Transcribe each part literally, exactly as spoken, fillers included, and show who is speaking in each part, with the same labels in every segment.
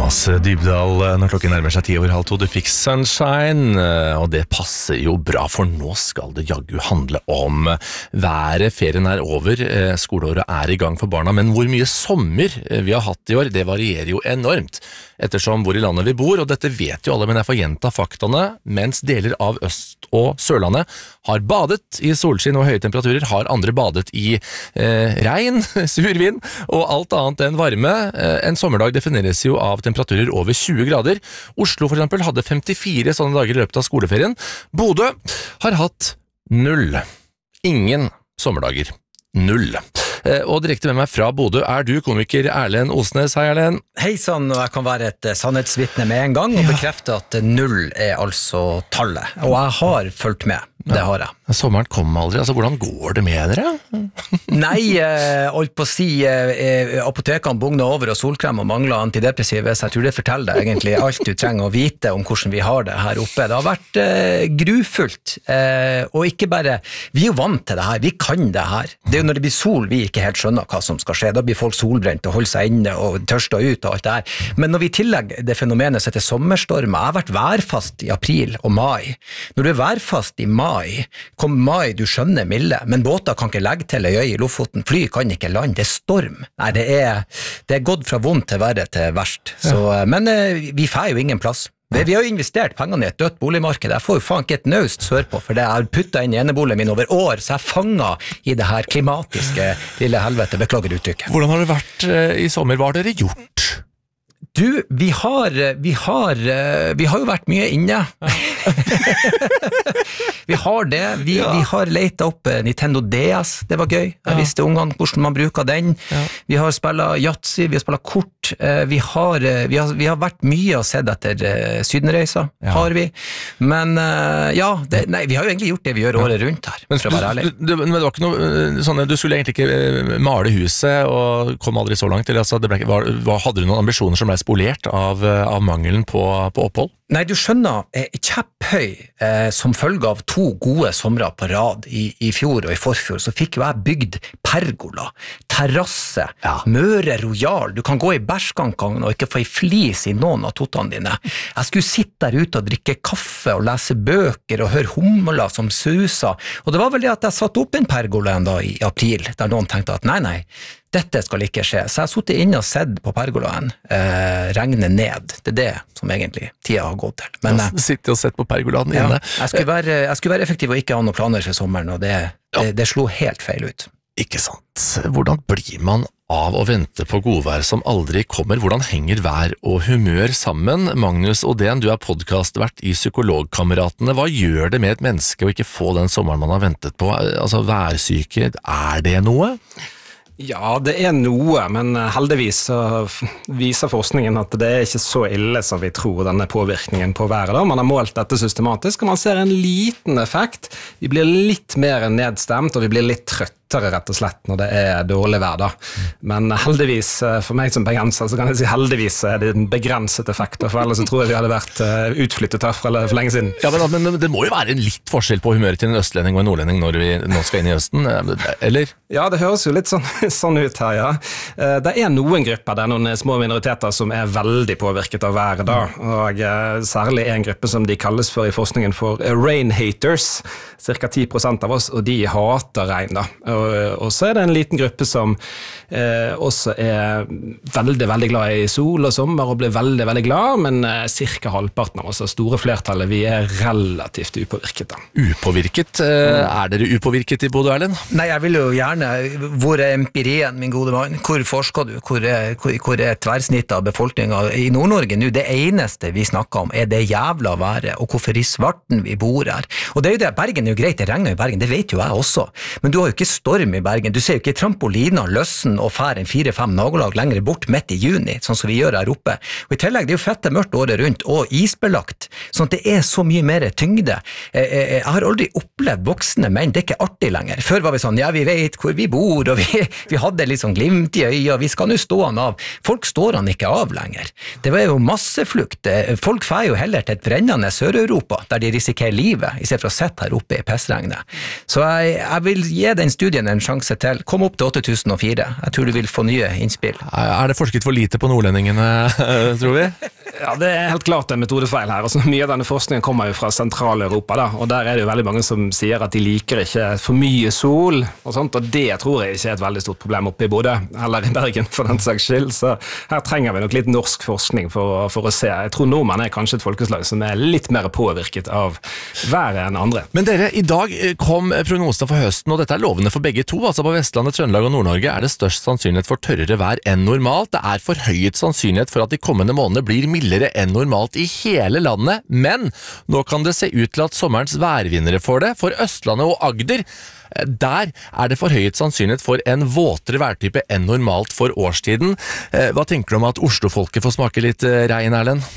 Speaker 1: Thomas Dybdahl, når klokken nærmer seg ti over halv to, du fikk Sunshine, og det passer jo bra, for nå skal det jaggu handle om været. Ferien er over, skoleåret er i gang for barna, men hvor mye sommer vi har hatt i år, det varierer jo enormt, ettersom hvor i landet vi bor, og dette vet jo alle, men jeg får gjenta faktaene, mens deler av Øst- og Sørlandet har badet i solskinn og høye temperaturer, har andre badet i eh, regn, survind og alt annet enn varme. Eh, en sommerdag defineres jo av temperaturer over tjue grader. Oslo for eksempel hadde femtifire sånne dager i løpet av skoleferien. Bodø har hatt null. Ingen sommerdager. Null. Og direkte med meg fra Bodø er du komiker Erlend Osnes. Hei Erlend.
Speaker 2: Hei sann, og jeg kan være et sannhetsvitne med en gang og ja. bekrefte at null er altså tallet. Og jeg har fulgt med, det har jeg.
Speaker 1: Ja. Sommeren kom aldri, altså hvordan går det med dere?
Speaker 2: Nei, eh, holdt på å si, eh, apotekene bugner over og solkrem og mangler antidepressive, så jeg tror det forteller deg egentlig alt du trenger å vite om hvordan vi har det her oppe. Det har vært eh, grufullt, eh, og ikke bare, vi er jo vant til det her, vi kan det her. Det er jo når det blir sol vi ikke helt skjønner hva som skal skje, da blir folk solbrent og holder seg inne og tørster ut og alt det her. Men når vi tillegger det fenomenet som heter sommerstormer, jeg har vært værfast i april og mai. Når du er værfast i mai, kom mai, du skjønner milde, men båter kan ikke legge til ei øy i Lofoten, fly kan ikke lande, det er storm. Nei, det er, det er gått fra vondt til verre til verst. Så, ja. Men vi får jo ingen plass. Vi har jo investert pengene i et dødt boligmarked. Jeg får jo faen ikke et naust sør på, for det jeg har puttet inn i eneboligen min over år, så jeg fanger i det her klimatiske lille helvete, beklager uttrykket.
Speaker 1: Hvordan har det vært i sommer? Hva har dere gjort?
Speaker 2: Du, vi har, vi har, vi har jo vært mye inne. Vi har det. Vi, ja. vi har letet opp Nintendo D S, det var gøy. Jeg ja. visste ungene hvordan man bruker den. Ja. Vi har spillet Yatzy, vi har spillet kort. Vi har, vi har, vi har vært mye og sett etter sydenreiser, ja. har vi. Men ja, det, nei, vi har jo egentlig gjort det vi gjør året rundt her,
Speaker 1: men,
Speaker 2: for å være ærlig.
Speaker 1: Du, du, men det var ikke noe sånn, du skulle egentlig ikke male huset og kom aldri så langt til, altså, det ble, var, var, hadde du noen ambisjoner som ble spolert av, av mangelen på, på opphold?
Speaker 2: Nei, du skjønner, eh, kjepphøy eh, som følge av to gode somre på rad i, i fjor og i forfjor, så fikk jo jeg bygd pergola, terrasse, ja. Møre Royal, du kan gå i bærskankangen og ikke få i flis i noen av tottene dine. Jeg skulle sitte der ute og drikke kaffe og lese bøker og høre humler som susa, og det var vel det at jeg satt opp en pergola en dag i april, der noen tenkte at nei, nei, dette skal ikke skje. Så jeg har suttet inne og sett på pergolaen, eh, regnet ned. Det er det som egentlig tida har gått til. Men
Speaker 1: jeg sitter og sett på pergolaen
Speaker 2: ja,
Speaker 1: inne.
Speaker 2: Jeg skulle, være, jeg skulle være effektiv og ikke ha noen planer for sommeren, og det, ja. det, det slo helt feil ut.
Speaker 1: Ikke sant. Hvordan blir man av å vente på godvær som aldri kommer? Hvordan henger vær og humør sammen? Magnus Odén, du er podcastvert i Psykologkameratene. Hva gjør det med et menneske å ikke få den sommeren man har ventet på? Altså, værsyke, er det noe?
Speaker 3: Ja, det er noe, men heldigvis så viser forskningen at det er ikke så ille som vi tror, denne påvirkningen på været. Da. Man har målt dette systematisk, og man ser en liten effekt. Vi blir litt mer nedstemt, og vi blir litt trøtt. Rett og slett når det er dårlig vær da. Men heldigvis, for meg som bergenser, så kan jeg si heldigvis er det en begrenset effekt, for ellers så tror jeg vi hadde vært utflyttet her for, for lenge siden.
Speaker 1: Ja, men, men det må jo være en litt forskjell på humøret til en østlending og en nordlending når vi nå skal inn i Østen, eller?
Speaker 3: Ja, det høres jo litt sånn, sånn ut her, ja. Det er noen grupper, det er noen små minoriteter som er veldig påvirket av været da, og særlig en gruppe som de kalles for i forskningen for rain haters, cirka ti prosent av oss, og de hater regn da. Og så er det en liten gruppe som eh, også er veldig, veldig glad i sol og sommer og blir veldig, veldig glad, men eh, cirka halvparten av oss, store flertallet, vi er relativt upåvirket da.
Speaker 1: Upåvirket? Eh, er dere upåvirket i Bodø, Erlend?
Speaker 2: Nei, jeg vil jo gjerne, hvor er empirien, min gode mann? Hvor forsker du? Hvor er, hvor, hvor er tverrsnittet av befolkningen i Nord-Norge nå? Det eneste vi snakker om er det jævla været, og hvorfor i svarten vi bor her. Og det er jo det, Bergen er jo greit, det regner i Bergen, det vet jo jeg også, men du har jo ikke storm i Bergen. Du ser jo ikke trampolina løssen og fær en fire-fem nagolag lenger bort midt i juni, sånn som vi gjør her oppe. Og i tillegg, det er jo fette mørkt året rundt, og isbelagt, sånn at det er så mye mer tyngde. Jeg har aldri opplevd voksne menn, det er ikke artig lenger. Før var vi sånn, ja, vi vet hvor vi bor, og vi, vi hadde litt sånn glimt i øya, vi skal nå stå han av. Folk står han ikke av lenger. Det var jo masseflukt. Folk fer jo heller til et brennende Sør-Europa, der de risikerer livet, i stedet for å sitte her oppe i pissregnet. Så jeg, jeg vil gi den studien studien en sjanse til. Kom opp til åtte tusen og fire. Jeg tror du vil få nye innspill.
Speaker 1: Er det forsket for lite på nordlendingene, tror vi?
Speaker 3: Ja, det er helt klart en metodefeil her. Altså, mye av denne forskningen kommer jo fra Sentral-Europa, da, og der er det jo veldig mange som sier at de liker ikke for mye sol, og sånt, og det tror jeg ikke er et veldig stort problem oppe i Bodø, eller i Bergen for den saks skyld, så her trenger vi nok litt norsk forskning for, for å se. Jeg tror nordmenn er kanskje et folkeslag som er litt mer påvirket av været enn andre.
Speaker 1: Men dere, i dag kom prognosene for høsten, og dette er lovende for begge to, altså på Vestlandet, Trøndelag og Nord-Norge er det størst sannsynlighet for tørrere vær enn normalt. Det er forhøyet sannsynlighet for at de kommende månedene blir mildere enn normalt i hele landet, men nå kan det se ut til at sommerens værvinnere får det. For Østlandet og Agder, der er det forhøyet sannsynlighet for en våtere værtype enn normalt for årstiden. Hva tenker du om at Oslo-folket får smake litt regn, Erlend?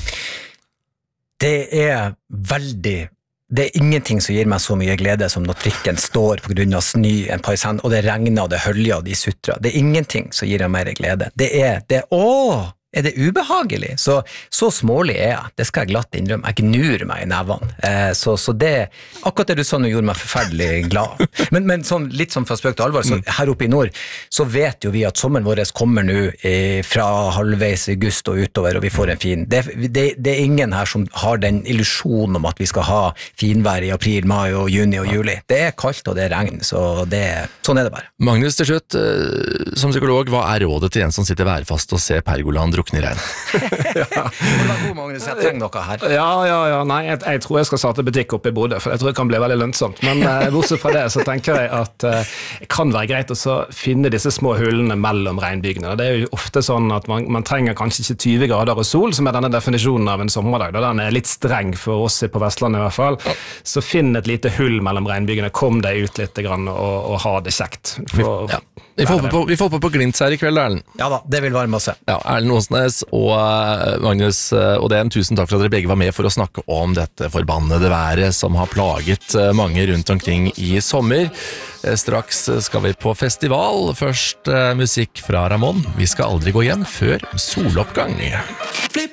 Speaker 2: Det er veldig Det er ingenting som gir meg så mye glede som når trikken står på grunn av snø en par cent, og det regner og det høljer og de sutrer. Det er ingenting som gir meg mer glede. Det er det. Åh! Er det ubehagelig? Så, så smålig er jeg. Det skal jeg glatt innrømme. Jeg gnur meg i nevene. Eh, så, så det, akkurat det du sa nå gjorde meg forferdelig glad. Men, men sånn, litt som fra spøk til alvor, så her oppe i nord, så vet jo vi at sommeren vår kommer nå eh, fra halvveis august og utover, og vi får en fin. Det, det, det er ingen her som har den illusjonen om at vi skal ha finvær i april, mai og juni og juli. Det er kaldt og det er regn, så det, sånn er det bare.
Speaker 1: Magnus, til slutt, eh, som psykolog, hva er rådet til en som sitter værfast og ser pergoland drukne i regn?
Speaker 2: Ja. God, Magnus, jeg trenger noe her.
Speaker 3: Ja, ja, ja, nei, jeg, jeg tror jeg skal starte butikk oppe i Bodø, for jeg tror det kan bli veldig lønnsomt, men eh, bortsett fra det så tenker jeg at eh, det kan være greit å så finne disse små hullene mellom regnbygene. Det er jo ofte sånn at man, man trenger kanskje ikke tyve grader og sol, som er denne definisjonen av en sommerdag, da den er litt streng for oss på Vestlandet i hvert fall, så finn et lite hull mellom regnbygene, kom deg ut litt grann og, og ha det kjekt. For,
Speaker 1: ja. Vi får håpe på, vi får håpe på glimt her i kveld, Erlend.
Speaker 2: Ja da, det vil være masse.
Speaker 1: Ja, Erlend Osnes og Magnus Odén, tusen takk for at dere begge var med for å snakke om dette forbannede været som har plaget mange rundt omkring i sommer. Straks skal vi på festival. Først musikk fra Ramón. Vi skal aldri gå hjem før soloppgang.